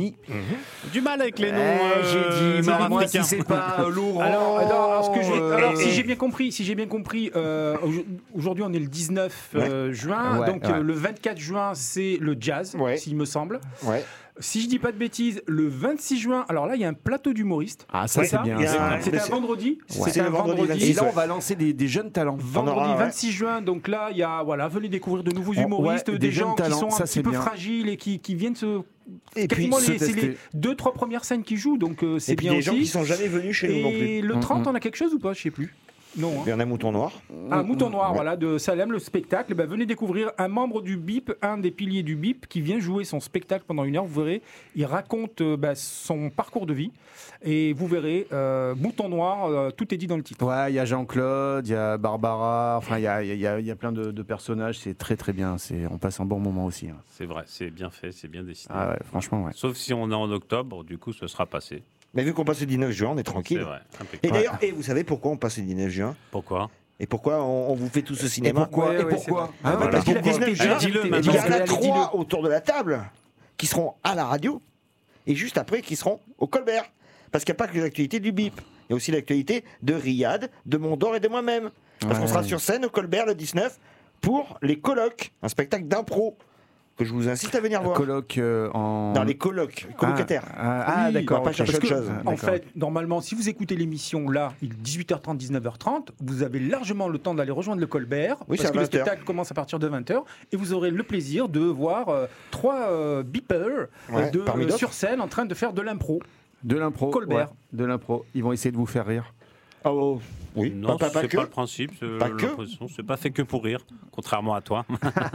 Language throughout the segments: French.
Martini. Du mal avec les noms. J'ai dit, moi si c'est pas Laurent. Alors, si j'ai bien compris, aujourd'hui on est le 19 juin, donc le 24 juin c'est le jazz, s'il me semble. Ouais. Si je dis pas de bêtises, le 26 juin, alors là il y a un plateau d'humoristes. Ah ça c'est bien. C'était un vendredi. C'était un vendredi. Et là on va lancer des jeunes talents. Vendredi 26 juin, donc là il y a venez découvrir de nouveaux humoristes, des gens qui sont un petit peu fragiles et qui viennent se... Et puis c'est les 2-3 premières scènes qui jouent, donc c'est bien aussi. Et des gens qui sont jamais venus chez nous non plus. Et le 30 on a quelque chose ou pas, je sais plus. Non. Il y en a Mouton Noir. Ah, Mouton Noir, voilà, de Salem, le spectacle. Venez découvrir un membre du BIP, un des piliers du BIP, qui vient jouer son spectacle pendant 1 heure. Vous verrez, il raconte son parcours de vie. Et vous verrez, Mouton Noir, tout est dit dans le titre. Ouais, il y a Jean-Claude, il y a Barbara, enfin, il y a plein de personnages. C'est très très bien. On passe un bon moment aussi. Hein. C'est vrai, c'est bien fait, c'est bien dessiné. Ah ouais, franchement, ouais. Sauf si on est en octobre, du coup, ce sera passé. Mais vu qu'on passe le 19 juin, on est tranquille. C'est vrai. Et d'ailleurs, vous savez pourquoi on passe le 19 juin ? Pourquoi ? Et pourquoi on vous fait tout ce cinéma ? Pourquoi Parce que le 19 juin, il y en a 3 dis-le. autour de la table qui seront à la radio et juste après qui seront au Colbert. Parce qu'il n'y a pas que l'actualité du BIP. Il y a aussi l'actualité de Riyad, de Mondor et de moi-même. Parce qu'on sera sur scène au Colbert le 19 pour les colloques, un spectacle d'impro. Que je vous incite à venir voir. Dans les colocataires. D'accord. Pas chercher autre chose. En fait, normalement, si vous écoutez l'émission là, il est 18h30, 19h30, vous avez largement le temps d'aller rejoindre le Colbert. Parce que le spectacle commence à partir de 20h. Et vous aurez le plaisir de voir 3 beepers sur scène en train de faire de l'impro. De l'impro. Colbert. Ouais, de l'impro. Ils vont essayer de vous faire rire. Oh, oui. Non, c'est pas le principe. C'est pas fait que pour rire, contrairement à toi.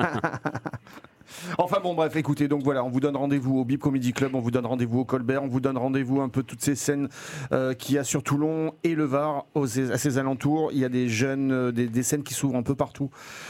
Enfin bon, bref, écoutez, donc voilà, on vous donne rendez-vous au BIP Comedy Club, on vous donne rendez-vous au Colbert, on vous donne rendez-vous un peu toutes ces scènes qu'il y a sur Toulon et le Var, à ses alentours. Il y a des jeunes, des scènes qui s'ouvrent un peu partout.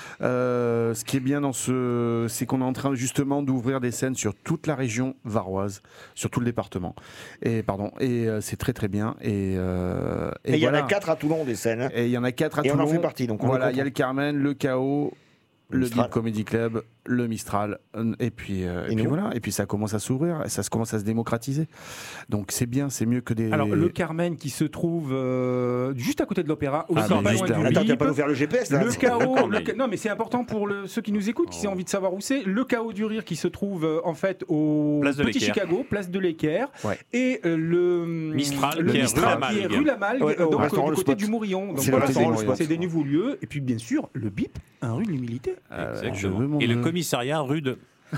Ce qui est bien c'est qu'on est en train justement d'ouvrir des scènes sur toute la région varoise, sur tout le département. Et c'est très très bien. Et il y en a 4 à Toulon des scènes. Et il y en a 4 à Toulon. Et on en fait partie. Donc voilà, il y a le Carmen, le Chaos, le BIP Comedy Club, le Mistral, et puis voilà, et puis ça commence à s'ouvrir, ça commence à se démocratiser. Donc c'est bien, c'est mieux que des. Alors le Carmen qui se trouve juste à côté de l'Opéra, aussi pas loin du BIP. Attends, t'as pas ouvert le GPS là. Le Chaos, non mais c'est important pour ceux qui nous écoutent, qui ont envie de savoir où c'est. Le Chaos du Rire qui se trouve en fait au Petit Chicago, place de l'Équerre, et le Mistral, qui est rue Lamalgue, donc du côté du Mourillon. Donc voilà, c'est des nouveaux lieux. Et puis bien sûr le BIP, un rue de l'Humilité. Et le commissariat rue de...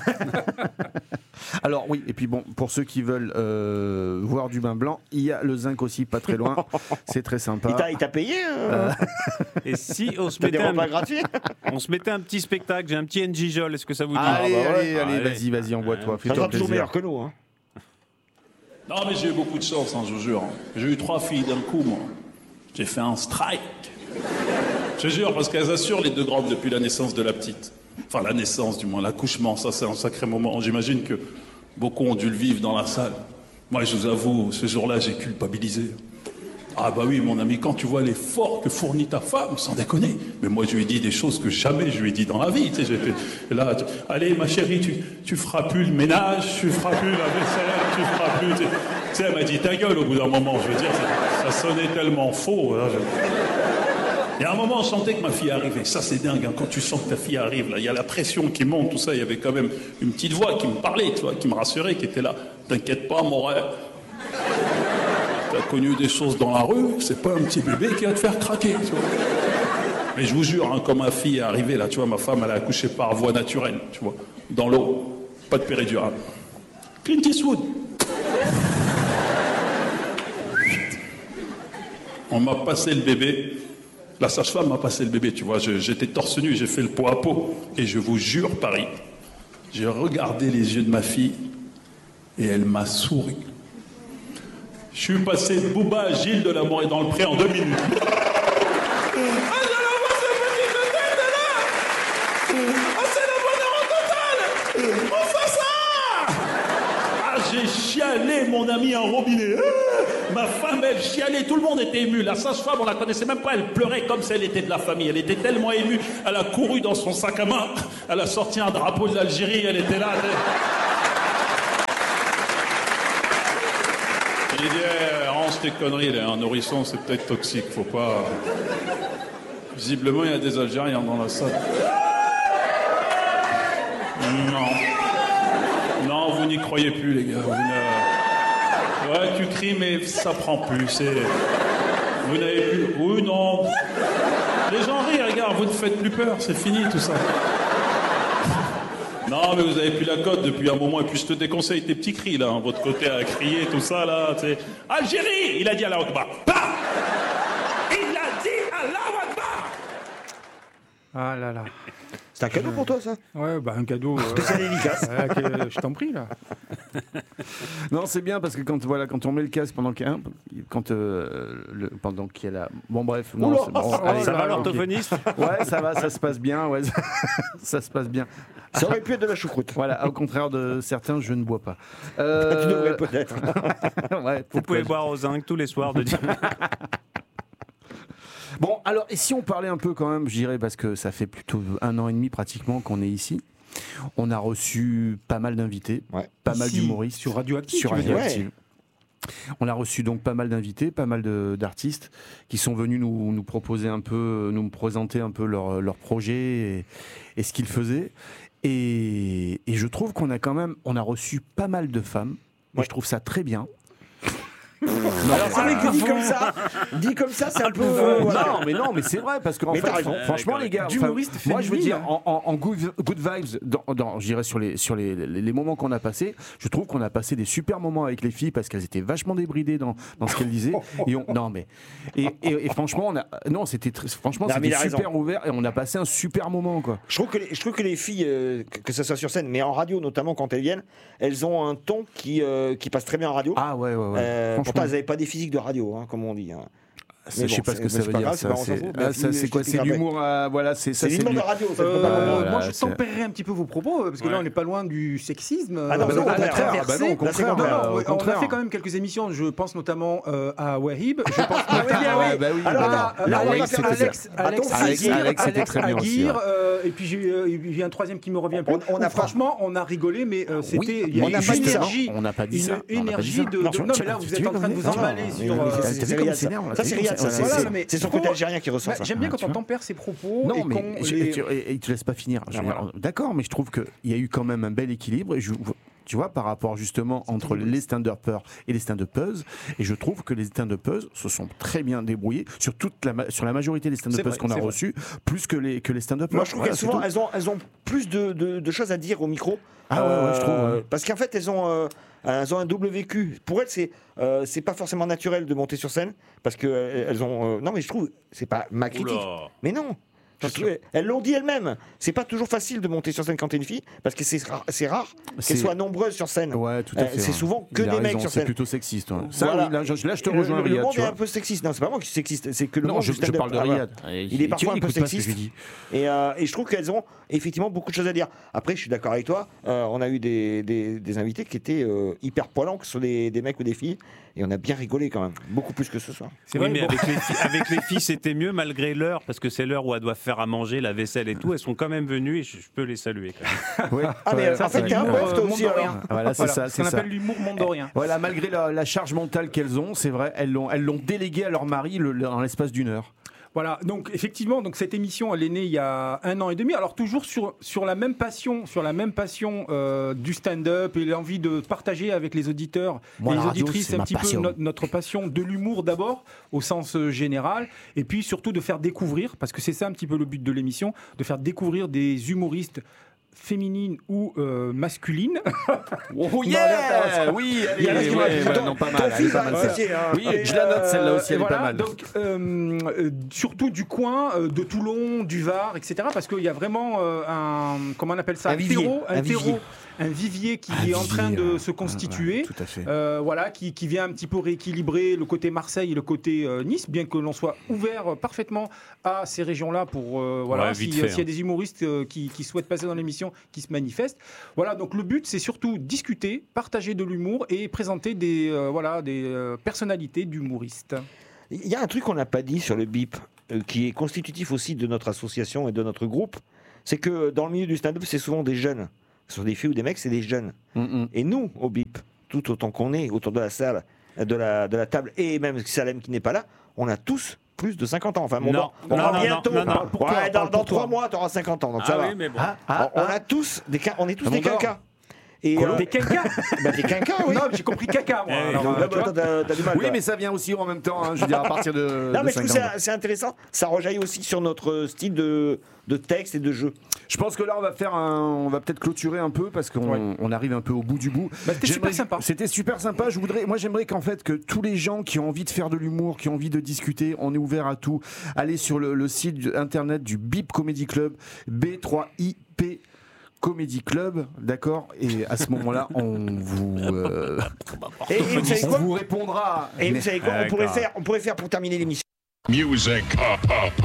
Alors oui, et puis bon, pour ceux qui veulent voir du bain blanc, il y a le Zinc aussi, pas très loin. C'est très sympa. Il t'a payé Et si on se mettait un petit spectacle, j'ai un petit NJ Jol, est-ce que ça vous dit? Allez, vas-y, envoie-toi. Ça sera toujours meilleur que nous. Hein. Non mais j'ai eu beaucoup de chance, je vous jure. J'ai eu 3 filles d'un coup, moi. J'ai fait un strike. Je jure, parce qu'elles assurent les 2 grandes depuis la naissance de la petite. Enfin, la naissance, du moins, l'accouchement, ça c'est un sacré moment. J'imagine que beaucoup ont dû le vivre dans la salle. Moi, je vous avoue, ce jour-là, j'ai culpabilisé. Ah bah oui, mon ami, quand tu vois l'effort que fournit ta femme, sans déconner. Mais moi, je lui ai dit des choses que jamais je lui ai dit dans la vie. Tu sais, j'ai fait, là, allez, ma chérie, tu feras plus le ménage, tu feras plus la vaisselle, tu feras plus... Tu sais, elle m'a dit ta gueule au bout d'un moment. Je veux dire, ça sonnait tellement faux. Là, il y a un moment, on sentait que ma fille arrivait. Ça, c'est dingue, hein, quand tu sens que ta fille arrive. Là, il y a la pression qui monte, tout ça. Il y avait quand même une petite voix qui me parlait, tu vois, qui me rassurait, qui était là. T'inquiète pas, mon rêve. T'as connu des choses dans la rue, c'est pas un petit bébé qui va te faire craquer, tu vois. Mais je vous jure, hein, quand ma fille est arrivée, là, tu vois, ma femme, elle a accouché par voie naturelle, tu vois, dans l'eau, pas de péridurale. Clint Eastwood. On m'a passé le bébé. La sage-femme m'a passé le bébé, tu vois, j'étais torse nu, j'ai fait le pot à pot. Et je vous jure, Paris, j'ai regardé les yeux de ma fille et elle m'a souri. Je suis passé de Booba à Gilles de l'amour et dans le pré en 2 minutes. J'ai chialé, mon ami, un robinet. Ma femme, elle chialait, tout le monde était ému. La sage-femme, on la connaissait même pas, elle pleurait comme si elle était de la famille. Elle était tellement émue, elle a couru dans son sac à main, elle a sorti un drapeau de l'Algérie, elle était là. Il dit, range tes conneries, là, un nourrisson, c'est peut-être toxique, faut pas... Visiblement, il y a des Algériens dans la salle. Non, vous n'y croyez plus, les gars. Ouais, tu cries, mais ça prend plus. Vous n'avez plus... Oui, non. Les gens rient, regarde, vous ne faites plus peur, c'est fini, tout ça. Non, mais vous avez plus la cote depuis un moment, et puis je te déconseille tes petits cris, là, hein, votre côté à crier, tout ça, là, tu sais. Algérie! Il a dit Allahu Akbar. Bah! Il a dit Allahu Akbar! Ah là là. C'est un cadeau pour toi, ça? Ouais, bah un cadeau. Spécial dédicace. Je t'en prie, là. Non, c'est bien parce que quand on met le casque pendant qu'il y a la... Bon, bref. Non, c'est bon, allez, ça va l'orthophoniste? Ouais, ça va, ça se passe bien. Ouais, ça se passe bien. Ça aurait pu être de la choucroute. Voilà, au contraire de certains, je ne bois pas. Tu devrais peut-être. Ouais, vous pouvez boire au zinc tous les soirs de Bon, alors, et si on parlait un peu quand même, je dirais, parce que ça fait plutôt 1 an et demi pratiquement qu'on est ici. On a reçu pas mal d'invités, pas mal d'humoristes. Sur Radioactive. Sur Radioactive. On a reçu donc pas mal d'invités, pas mal d'artistes qui sont venus nous proposer un peu, nous présenter un peu leur projet et ce qu'ils faisaient. Et je trouve qu'on a reçu pas mal de femmes. Moi, je trouve ça très bien. Alors c'est vrai que dit comme ça, c'est un peu. Non, mais c'est vrai parce que franchement, les gars, moi je veux dire en good vibes, je dirais sur les moments qu'on a passés, je trouve qu'on a passé des super moments avec les filles parce qu'elles étaient vachement débridées dans ce qu'elles disaient. Et franchement, c'était super ouvert et on a passé un super moment, quoi. Je trouve que les filles, que ce soit sur scène, mais en radio notamment quand elles viennent, elles ont un ton qui passe très bien en radio. Ah ouais. Pourtant, elles n'avaient pas des physiques de radio, hein, comme on dit. Hein. Je ne sais pas ce que ça veut dire. C'est quoi? C'est l'humour. Voilà, c'est l'humour de radio. Moi, je tempérerais un petit peu vos propos parce que là, on n'est pas loin du sexisme. Ah non, on a fait quand même quelques émissions. Je pense notamment à Wahib. Je pense Alex, c'était très bien aussi. Et puis j'ai un troisième qui me revient plus. Franchement, on a rigolé, mais c'était il y a on n'a pas dit ça. Une énergie de. Non, mais là, vous êtes en train de vous emballer sur. Ça, c'est Riyad. C'est son côté algérien qui ressort ça. J'aime bien quand on tempère ses propos. Non, mais il te laisse pas finir. D'accord, mais je trouve qu'il y a eu quand même un bel équilibre. Et tu vois, par rapport justement entre les stand-uppers et les stand-uppeuses, et je trouve que les stand-uppeuses se sont très bien débrouillées sur la majorité des stand-uppeuses qu'on a reçues, plus que les stand-uppers. Moi, je trouve qu'elles souvent, elles ont plus de choses à dire au micro. Ah ouais, je trouve. Parce qu'en fait, elles ont un double vécu. Pour elles, c'est pas forcément naturel de monter sur scène parce que elles ont. Non, mais je trouve, c'est pas ma critique. Mais non. Elles l'ont dit elles-mêmes. C'est pas toujours facile de monter sur scène quand t'es une fille, parce que c'est rare qu'elles soient nombreuses sur scène. Ouais, tout à fait. C'est souvent que des mecs sur scène. C'est plutôt sexiste. Ouais. Ça, voilà. Là, je te rejoins, Riyad. Le monde est un peu sexiste. Non, c'est pas moi qui suis sexiste. C'est que le monde. Je parle de Riyad. Il est parfois un peu sexiste. Et je trouve qu'elles ont effectivement beaucoup de choses à dire. Après, je suis d'accord avec toi. On a eu des invités qui étaient hyper poilants, que ce soit des mecs ou des filles. Et on a bien rigolé quand même, beaucoup plus que ce soir. C'est vrai, mais avec les filles, c'était mieux malgré l'heure, parce que c'est l'heure où elles doivent faire à manger, la vaisselle et tout. Elles sont quand même venues et je peux les saluer. Quand même. Ah, mais en fait, t'es un poète aussi. Voilà, c'est ça. Ce qu'on appelle l'humour mondorien. Voilà, malgré la charge mentale qu'elles ont, c'est vrai, elles l'ont délégué à leur mari dans l'espace d'1 heure. Voilà, donc effectivement, cette émission, elle est née il y a 1 an et demi. Alors toujours sur la même passion, du stand-up et l'envie de partager avec les auditeurs et les auditrices un petit peu notre passion de l'humour d'abord, au sens général, et puis surtout de faire découvrir, parce que c'est ça un petit peu le but de l'émission, de faire découvrir des humoristes féminine ou masculine. Oh yeah, oui, pas mal. Oui, je la note celle-là aussi, elle est pas mal. Donc surtout du coin, de Toulon, du Var, etc. Parce qu'il y a vraiment comment on appelle ça, un vivier qui est en train de se constituer, tout à fait. voilà, qui vient un petit peu rééquilibrer le côté Marseille et le côté Nice, bien que l'on soit ouvert parfaitement à ces régions-là pour voilà, s'il y a des humoristes qui souhaitent passer dans l'émission, qui se manifestent. Voilà, donc le but c'est surtout discuter, partager de l'humour et présenter des personnalités d'humoristes. Il y a un truc qu'on n'a pas dit sur le BIP, qui est constitutif aussi de notre association et de notre groupe, c'est que dans le milieu du stand-up, c'est souvent des jeunes. Ce sont des filles ou des mecs, c'est des jeunes. Et nous, au BIP, tout autant qu'on est autour de la salle, de la table, et même Salem qui n'est pas là, on a tous plus de 50 ans. Enfin, Non, on non, va bientôt. non, non. Ouais, dans 3 mois, tu auras 50 ans. Donc ça va. oui, mais bon. On a tous des quinquas. Et Des quinquas. Des quinquas, oui. Non, j'ai compris caca, moi. Eh, Alors, Donc là, tu vois. t'as du mal. Oui, mais ça vient aussi en même temps, hein, je veux dire, à partir de. Non, mais de je trouve 50 ans. que c'est intéressant. Ça rejaillit aussi sur notre style de texte et de jeu. Je pense que là, on va peut-être clôturer un peu parce qu'on arrive un peu au bout du bout. Bah, c'était super sympa. C'était super sympa. Moi, j'aimerais qu'en fait, que tous les gens qui ont envie de faire de l'humour, qui ont envie de discuter, on est ouvert à tout. Allez sur le site internet du BIP Comedy Club, B3IP Comedy Club, d'accord. Et à ce moment-là, on vous vous répondra. Et vous savez quoi, on pourrait faire pour terminer l'émission. Music.